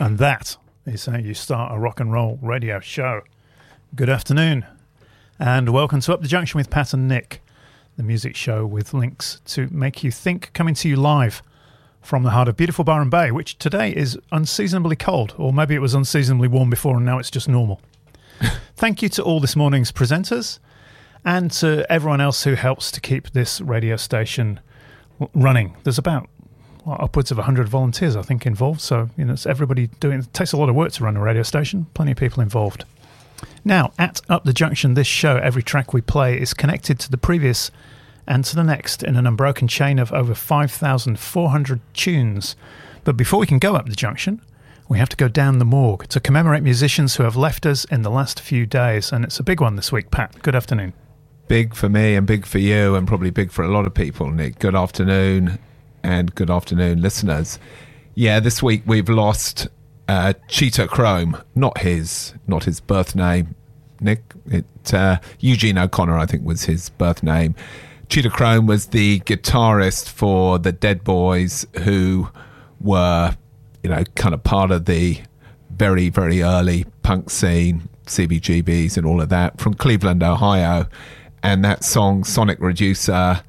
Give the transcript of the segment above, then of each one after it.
And that is how you start a rock and roll radio show. Good afternoon, and welcome to Up the Junction with Pat and Nick, the music show with links to make you think, coming to you live from the heart of beautiful Byron Bay, which today is unseasonably cold, or maybe it was unseasonably warm before and now it's just normal. Thank you to all this morning's presenters and to everyone else who helps to keep this radio station running. There's about upwards of 100 volunteers, I think, involved. So, it's everybody doing it. It takes a lot of work to run a radio station. Plenty of people involved. Now, at Up the Junction, this show, every track we play is connected to the previous and to the next in an unbroken chain of over 5,400 tunes. But before we can go up the junction, we have to go down the morgue to commemorate musicians who have left us in the last few days. And it's a big one this week. Pat, good afternoon. Big for me and big for you, and probably big for a lot of people, Nick. Good afternoon, and good afternoon, listeners. Yeah, this week we've lost Cheetah Chrome, not his birth name, Nick. Eugene O'Connor, I think, was his birth name. Cheetah Chrome was the guitarist for the Dead Boys, who were, kind of part of the very, very early punk scene, CBGBs and all of that, from Cleveland, Ohio. And that song, Sonic Reducer,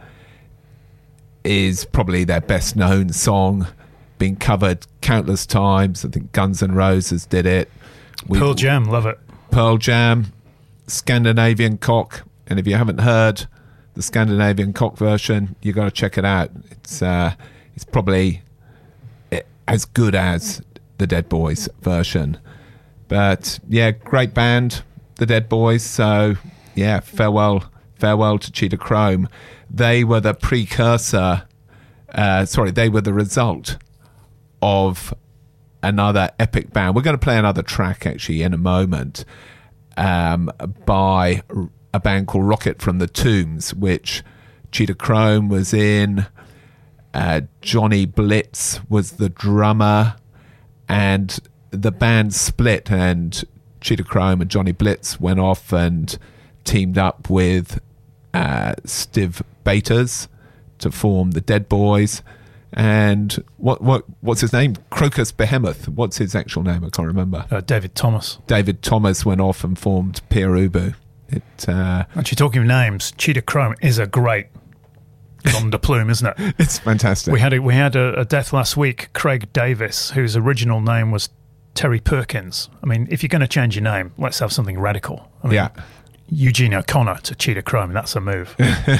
is probably their best known song, been covered countless times. I think Guns N' Roses did it. Pearl Jam, love it. Pearl Jam, Scandinavian Cock, and if you haven't heard the Scandinavian Cock version, you got to check it out. It's probably as good as the Dead Boys version. But yeah, great band, the Dead Boys. So yeah, farewell to Cheetah Chrome. They were the precursor, they were the result of another epic band. We're going to play another track, actually, in a moment, by a band called Rocket from the Tombs, which Cheetah Chrome was in. Johnny Blitz was the drummer, and the band split, and Cheetah Chrome and Johnny Blitz went off and teamed up with Stiv Bators to form the Dead Boys. And what's his name? Crocus Behemoth. What's his actual name? I can't remember. David Thomas. David Thomas went off and formed Pere Ubu. Actually, talking of names, Cheetah Chrome is a great nom de plume, isn't it? It's fantastic. We had a death last week, Craig Davis, whose original name was Terry Perkins. I mean, if you're going to change your name, let's have something radical. Yeah. Eugene O'Connor to Cheetah Chrome, that's a move.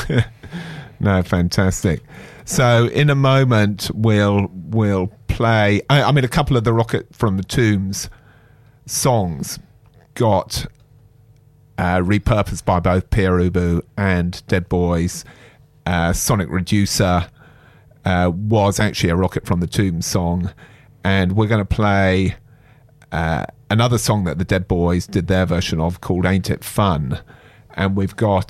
No, fantastic. So in a moment we'll play, a couple of the Rocket from the Tombs songs got repurposed by both Pere Ubu and Dead Boys. Sonic Reducer was actually a Rocket from the Tombs song, and we're going to play another song that the Dead Boys did their version of, called Ain't It Fun. And we've got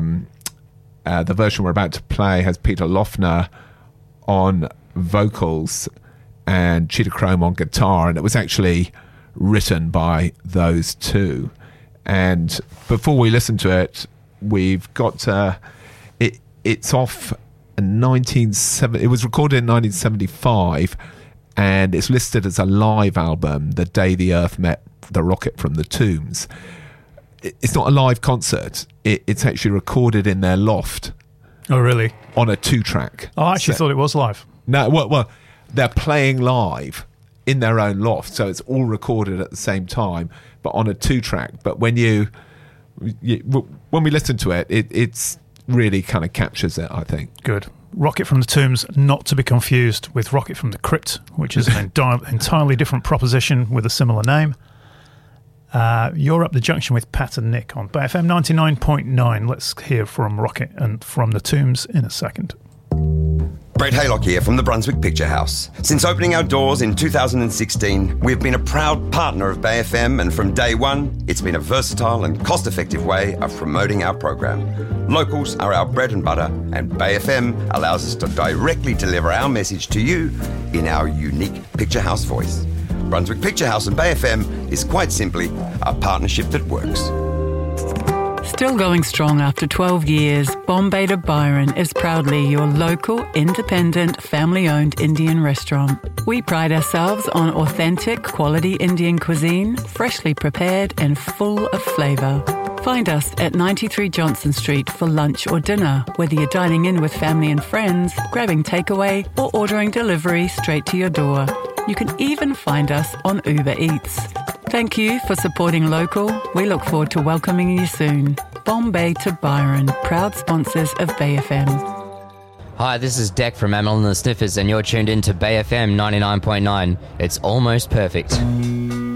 the version we're about to play has Peter Lofner on vocals and Cheetah Chrome on guitar, and it was actually written by those two. And before we listen to it, we've got it's off in 1970. It was recorded in 1975, and it's listed as a live album, The Day the Earth Met the Rocket from the Tombs. It's not a live concert. It's actually recorded in their loft. Oh, really? On a 2-track. Oh, I actually thought it was live. No, well, they're playing live in their own loft, so it's all recorded at the same time, but on a 2-track. But when when we listen to it, it's really kind of captures it, I think. Good. Rocket from the Tombs, not to be confused with Rocket from the Crypt, which is an entirely different proposition with a similar name. You're Up the Junction with Pat and Nick on Bay FM 99.9. Let's hear from Rocket and from the Tombs in a second. Brett Haylock here from the Brunswick Picture House. Since opening our doors in 2016, we've been a proud partner of Bay FM, and from day one, it's been a versatile and cost-effective way of promoting our program. Locals are our bread and butter, and Bay FM allows us to directly deliver our message to you in our unique Picture House voice. Brunswick Picture House and Bay FM is quite simply a partnership that works. Still going strong after 12 years, Bombay to Byron is proudly your local, independent, family-owned Indian restaurant. We pride ourselves on authentic, quality Indian cuisine, freshly prepared and full of flavour. Find us at 93 Johnson Street for lunch or dinner, whether you're dining in with family and friends, grabbing takeaway, or ordering delivery straight to your door. You can even find us on Uber Eats. Thank you for supporting local. We look forward to welcoming you soon. Bombay to Byron, proud sponsors of Bay FM. Hi, this is Deck from Amel and the Sniffers, and you're tuned in to Bay FM 99.9. It's almost perfect.